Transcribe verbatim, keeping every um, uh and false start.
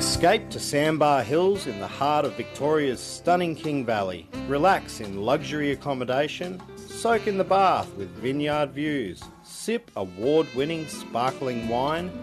Escape to Sandbar Hills in the heart of Victoria's stunning King Valley. Relax in luxury accommodation, soak in the bath with vineyard views, sip award-winning sparkling wine